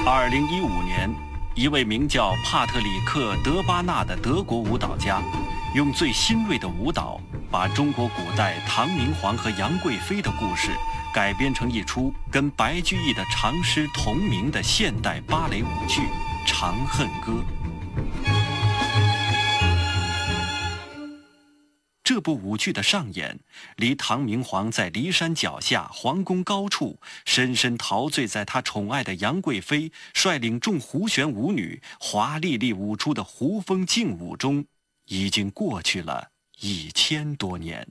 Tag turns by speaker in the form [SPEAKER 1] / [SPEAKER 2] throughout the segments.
[SPEAKER 1] 2015年，一位名叫帕特里克·德巴纳的德国舞蹈家，用最新锐的舞蹈，把中国古代唐明皇和杨贵妃的故事改编成一出跟白居易的长诗同名的现代芭蕾舞剧《长恨歌》。这部舞剧的上演，离唐明皇在骊山脚下皇宫高处深深陶醉在他宠爱的杨贵妃率领众胡旋舞女华丽丽舞出的胡风劲舞中，已经过去了1000多年。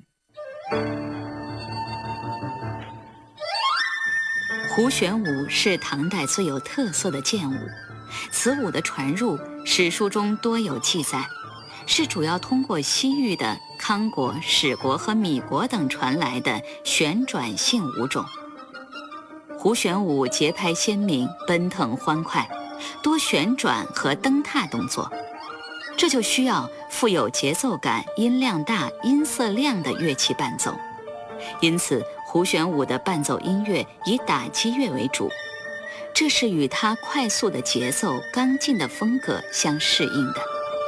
[SPEAKER 2] 胡旋舞是唐代最有特色的剑舞，此舞的传入史书中多有记载，是主要通过西域的康国、史国和米国等传来的旋转性舞种。胡旋舞节拍鲜明，奔腾欢快，多旋转和蹬踏动作，这就需要富有节奏感、音量大、音色亮的乐器伴奏。因此，胡旋舞的伴奏音乐以打击乐为主，这是与它快速的节奏、刚劲的风格相适应的。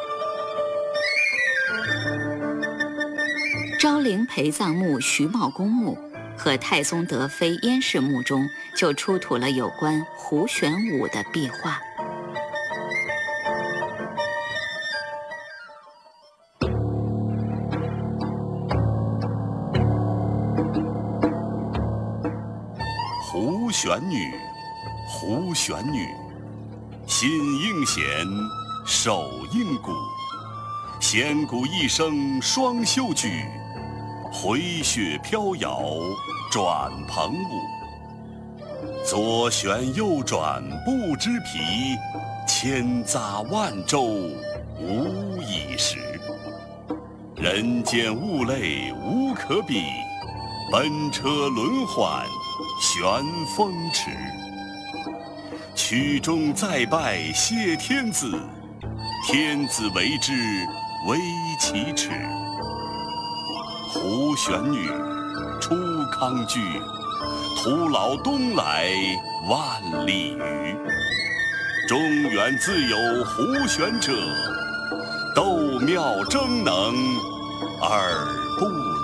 [SPEAKER 2] 昭陵陪葬墓徐茂公墓和太宗德妃燕氏墓中就出土了有关胡旋舞的壁画。
[SPEAKER 3] 胡旋女，胡旋女，心应弦，手应鼓，弦鼓一声双袖举，回雪飘摇转蓬舞，左旋右转不知疲，千匝万州无已时。人间物类无可比，奔车轮缓旋风驰。曲中再拜谢天子，天子为之微其耻。胡旋女，出康居，徒劳东来万里余。中原自有胡旋者，斗妙争能而不如。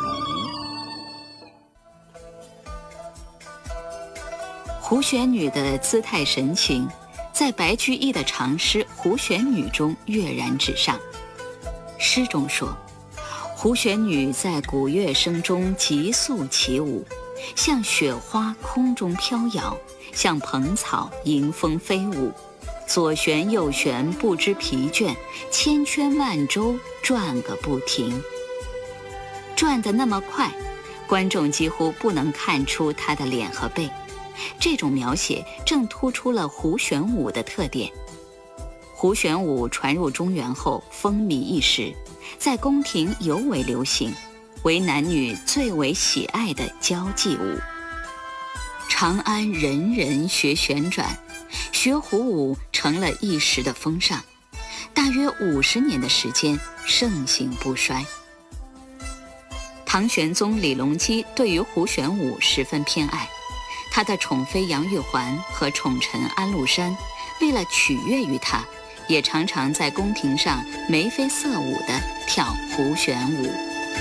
[SPEAKER 2] 胡旋女的姿态神情，在白居易的长诗《胡旋女》中跃然纸上。诗中说，胡旋女在鼓乐声中急速起舞，像雪花空中飘摇，像蓬草迎风飞舞，左旋右旋不知疲倦，千圈万周转个不停。转得那么快，观众几乎不能看出她的脸和背。这种描写正突出了胡旋舞的特点。胡旋舞传入中原后风靡一时，在宫廷尤为流行，为男女最为喜爱的交际舞。长安人人学旋转，学胡舞成了一时的风尚，大约50年的时间盛行不衰。唐玄宗李隆基对于胡旋舞十分偏爱，他的宠妃杨玉环和宠臣安禄山为了取悦于他，也常常在宫廷上眉飞色舞地跳胡旋舞。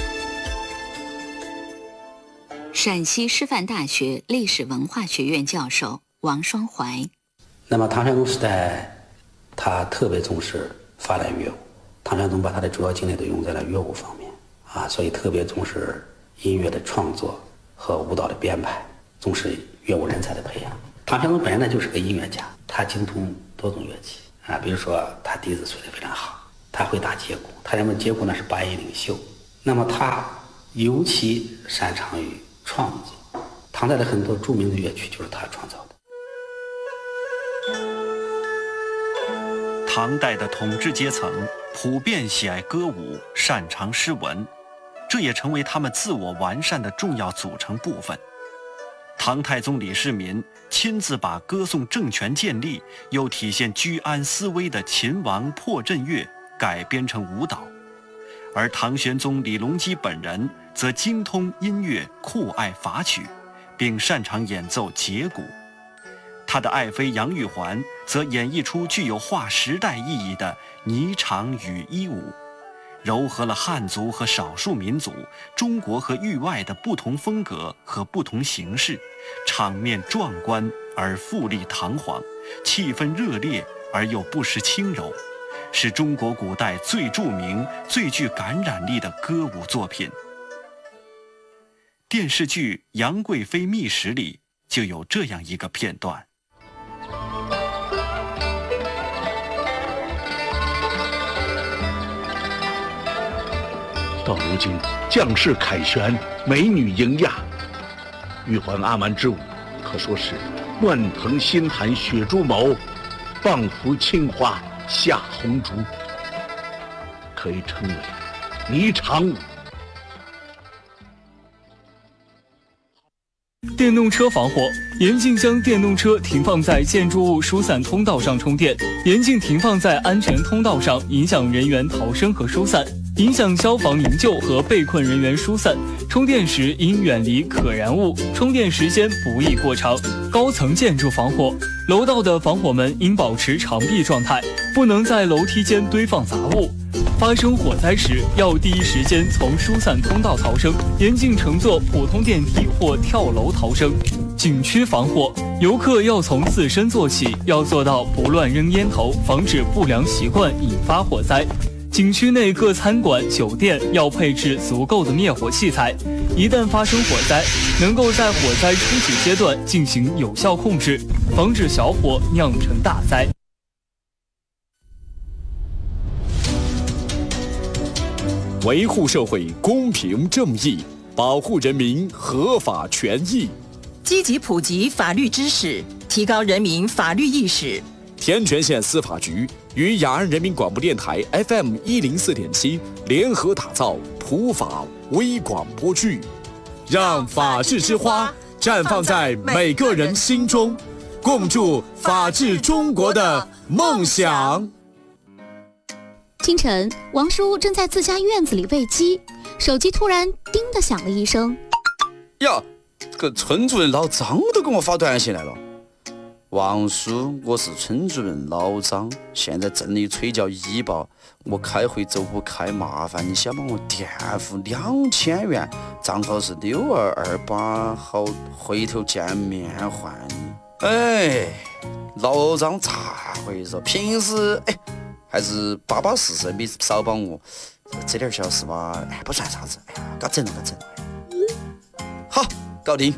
[SPEAKER 2] 陕西师范大学历史文化学院教授王双怀。
[SPEAKER 4] 那么唐玄宗时代，他特别重视发展乐舞，唐玄宗把他的主要精力都用在了乐舞方面所以特别重视音乐的创作和舞蹈的编排，重视乐舞人才的培养。唐玄宗本人呢就是个音乐家，他精通多种乐器比如说他笛子吹得非常好，他会打节鼓，他认为节鼓呢是八音领袖。那么他尤其擅长于创作，唐代的很多著名的乐曲就是他创造的。
[SPEAKER 1] 唐代的统治阶层普遍喜爱歌舞，擅长诗文，这也成为他们自我完善的重要组成部分。唐太宗李世民亲自把歌颂政权建立又体现居安思危的秦王破阵乐改编成舞蹈，而唐玄宗李隆基本人则精通音乐，酷爱法曲，并擅长演奏节鼓。 他的爱妃杨玉环则演绎出具有划时代意义的霓裳羽衣舞，糅合了汉族和少数民族、中国和域外的不同风格和不同形式，场面壮观而富丽堂皇，气氛热烈而又不失轻柔，是中国古代最著名、最具感染力的歌舞作品。电视剧《杨贵妃秘史》里就有这样一个片段。
[SPEAKER 5] 到如今，将士凯旋，美女迎亚，玉环阿瞒之舞可说是乱腾新寒雪珠毛，放拂青花下红烛，可以称为霓裳舞。
[SPEAKER 6] 电动车防火，严禁将电动车停放在建筑物疏散通道上充电，严禁停放在安全通道上，影响人员逃生和疏散，影响消防营救和被困人员疏散。充电时应远离可燃物，充电时间不宜过长。高层建筑防火，楼道的防火门应保持长闭状态，不能在楼梯间堆放杂物。发生火灾时，要第一时间从疏散通道逃生，严禁乘坐普通电梯或跳楼逃生。景区防火，游客要从自身做起，要做到不乱扔烟头，防止不良习惯引发火灾。景区内各餐馆、酒店要配置足够的灭火器材，一旦发生火灾，能够在火灾初期阶段进行有效控制，防止小火酿成大灾。
[SPEAKER 7] 维护社会公平正义，保护人民合法权益，
[SPEAKER 8] 积极普及法律知识，提高人民法律意识。
[SPEAKER 7] 天全县司法局与雅安人民广播电台 FM104.7 联合打造普法微广播剧，让法治之花绽放在每个人心中，共筑法治中国的梦想。
[SPEAKER 9] 清晨，王叔正在自家院子里喂鸡，手机突然叮的响了一声。
[SPEAKER 10] 呀，这个村主任老张都给我发短信来了。王叔，我是村主任老张，现在镇里催叫医保，我开会走不开，麻烦你先帮我垫付2000元，账号是6228，好回头见面还你。哎，老张咋回事？平时还是巴巴适适，没少帮我，这点小事吧，不算啥子。哎呀，给整了。好，搞定。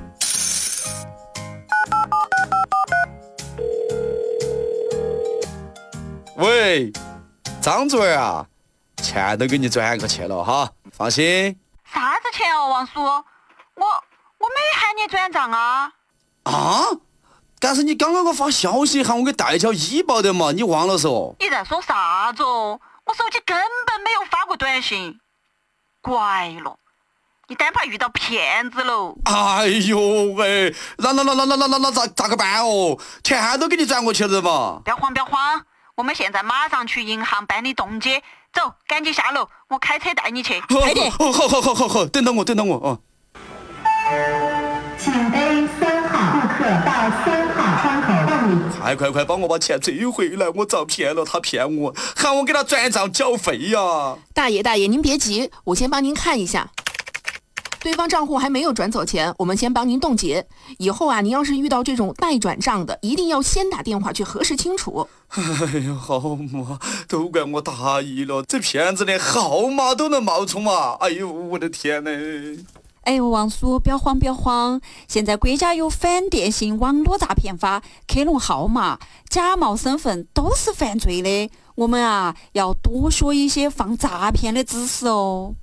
[SPEAKER 10] 喂，张主任啊，钱都给你转过去了哈，放心。
[SPEAKER 11] 啥子钱哦，王叔？我没喊你转账啊。
[SPEAKER 10] 啊？但是你刚刚给我发消息喊我给代缴医保的嘛，你忘了嗦？
[SPEAKER 11] 你在说啥子哦？我手机根本没有发过短信。怪了，你单怕遇到骗子喽。
[SPEAKER 10] 哎呦喂，那咋个办哦？钱都给你转过去了嘛。
[SPEAKER 11] 不要慌，我们现在马上去银行办理冻结。走，赶紧下楼，我开车带你去。
[SPEAKER 10] 快点。好，等等我啊。
[SPEAKER 12] 请背3号顾客到3号窗口办理。
[SPEAKER 10] 快帮我把钱追回来！我遭骗了，他骗我，喊我给他转账缴费呀。
[SPEAKER 13] 大爷，您别急，我先帮您看一下。对方账户还没有转走钱，我们先帮您冻结。以后啊，您要是遇到这种待转账的，一定要先打电话去核实清楚。
[SPEAKER 10] 哎呀，好嘛，都怪我大意了，这骗子连号码都能冒充嘛！哎呦，我的天哪！
[SPEAKER 14] 哎呦，王叔，不要慌，现在国家有反电信网络诈骗法，克隆号码、假冒身份都是犯罪的。我们啊，要多说一些防诈骗的知识哦。